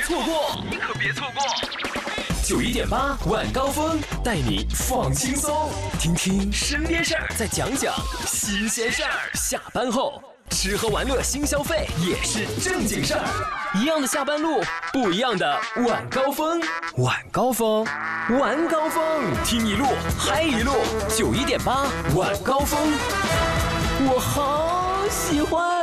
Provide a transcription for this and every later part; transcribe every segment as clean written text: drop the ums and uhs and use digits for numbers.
错过，91.8晚高峰带你放轻松，听听身边事儿，再讲讲新鲜事儿。下班后吃喝玩乐新消费也是正经事儿，一样的下班路，不一样的晚高峰。晚高峰，晚高峰，听一路嗨一路。91.8晚高峰，我好喜欢。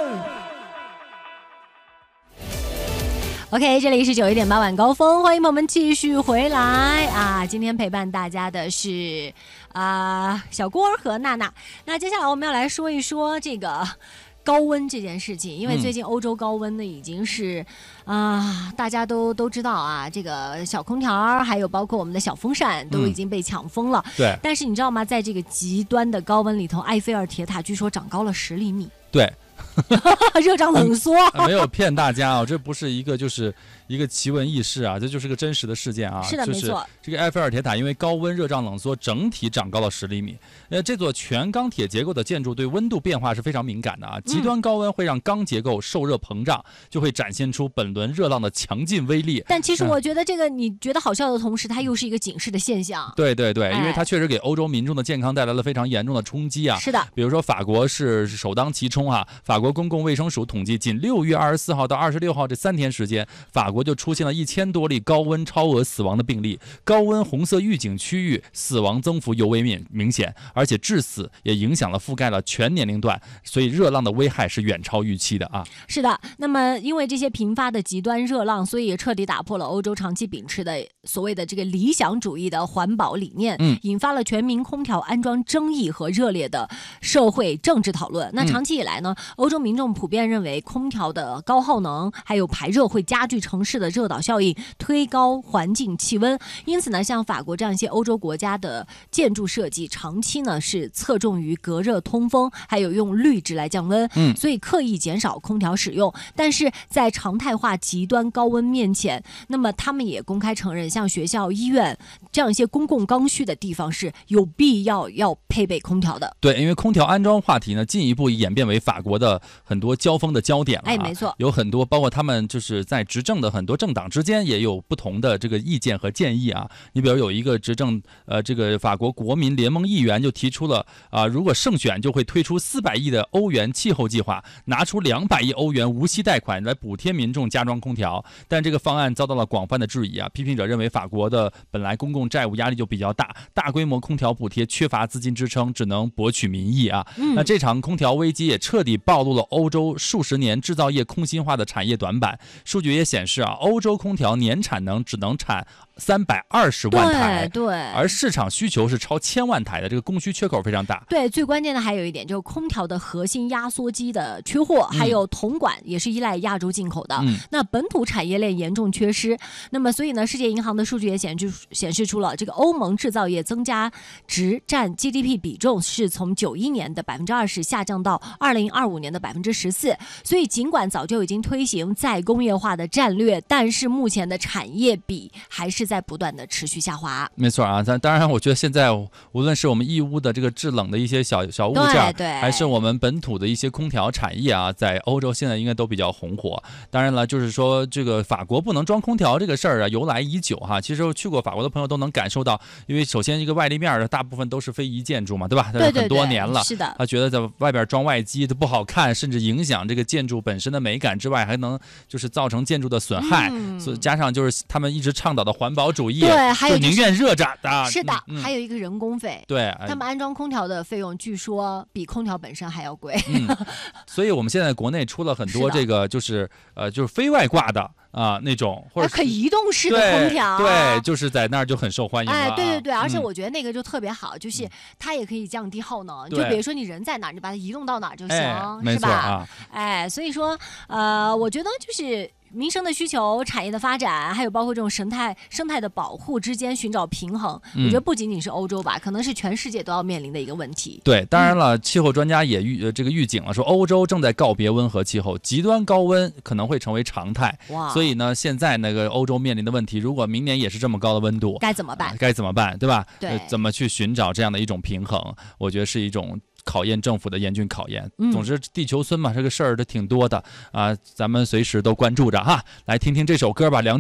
OK， 这里是91.8晚高峰，欢迎朋友们继续回来啊！今天陪伴大家的是小郭儿和娜娜。那接下来我们要来说一说这个高温这件事情，因为最近欧洲高温呢已经是大家都知道啊，这个小空调还有包括我们的小风扇都已经被抢疯了。 对。 但是你知道吗？在这个极端的高温里头，埃菲尔铁塔据说长高了10厘米。 对。 热胀冷缩。 没有骗大家啊，这不是一个就是一个奇闻异事啊，这就是个真实的事件啊。 是的，没错。 这个埃菲尔铁塔因为高温热胀冷缩，整体长高了10厘米。这座全钢铁结构的建筑对温度变化是非常敏感的啊。极端高温会让钢结构受热膨胀，就会展现出本轮热浪的强劲威力。 但其实我觉得这个你觉得好笑的同时，它又是一个警示的现象。 对对对，因为它确实给欧洲民众的健康带来了非常严重的冲击啊。 是的。 比如说法国是首当其冲啊，法国公共卫生署统计，仅6月24号到26号这3天时间，法国就出现了1000多例高温超额死亡的病例。高温红色预警区域死亡增幅尤为明显，而且致死也影响了覆盖了全年龄段，所以热浪的危害是远超预期的啊。 是的，那么因为这些频发的极端热浪，所以也彻底打破了欧洲长期秉持的所谓的这个理想主义的环保理念，引发了全民空调安装争议和热烈的社会政治讨论。那长期以来呢，欧洲民众普遍认为空调的高耗能还有排热会加剧城市的热岛效应，推高环境气温。因此呢，像法国这样一些欧洲国家的建筑设计长期呢是侧重于隔热通风，还有用绿植来降温，所以刻意减少空调使用。但是在常态化极端高温面前，那么他们也公开承认，像学校、医院这样一些公共刚需的地方是有必要配备空调的。 对，因为空调安装话题呢进一步演变为法国的很多交锋的焦点了。 没错， 有很多包括他们就是在执政的很多政党之间也有不同的这个意见和建议啊。你比如有一个执政这个法国国民联盟议员就提出了如果胜选就会推出400亿的欧元气候计划，拿出200亿欧元无息贷款来补贴民众加装空调。但这个方案遭到了广泛的质疑啊。批评者认为法国的本来公共债务压力就比较大，大规模空调补贴缺乏资金支撑，只能博取民意啊。那这场空调危机也彻底暴露了欧洲数十年制造业空心化的产业短板。数据也显示啊，欧洲空调年产能只能产320万台， 对， 而市场需求是超1000万台的，这个供需缺口非常大。 对，最关键的还有一点就是空调的核心压缩机的缺货，还有铜管也是依赖亚洲进口的，那本土产业链严重缺失。那么所以呢，世界银行的数据也显示出了这个欧盟制造业增加值占 GDP 比重是从91年的20%下降到2025年的14%。所以尽管早就已经推行再工业化的战略，但是目前的产业比还是在不断的持续下滑。 没错啊，当然我觉得现在无论是我们义乌的这个制冷的一些小物件，还是我们本土的一些空调产业啊，在欧洲现在应该都比较红火。当然了，就是说这个法国不能装空调这个事儿啊，由来已久哈。其实去过法国的朋友都能感受到，因为首先一个外立面的大部分都是非遗建筑嘛，对吧？ 对， 很多年了， 是的。 他觉得在外边装外机都不好看，甚至影响这个建筑本身的美感之外，还能就是造成建筑的损害。所以加上就是他们一直倡导的环保主义， 对，还有宁愿热着的。 是的，还有一个人工费。 对， 他们安装空调的费用据说比空调本身还要贵。 所以我们现在国内出了很多这个就是非外挂的那种，或者可移动式的空调， 对，就是在那儿就很受欢迎了。 对，而且我觉得那个就特别好，就是它也可以降低耗能。就比如说你人在哪儿，你把它移动到哪儿就行，是吧？所以说我觉得就是民生的需求、产业的发展，还有包括这种生态的保护之间寻找平衡，我觉得不仅仅是欧洲吧，可能是全世界都要面临的一个问题。 对，当然了，气候专家也预警了，说欧洲正在告别温和气候，极端高温可能会成为常态。所以呢，现在那个欧洲面临的问题，如果明年也是这么高的温度， 该怎么办？ 对吧？ 对， 怎么去寻找这样的一种平衡？我觉得是一种考验政府的严峻考验。总之，地球村嘛，这个事儿都挺多的啊，咱们随时都关注着哈。来听听这首歌吧，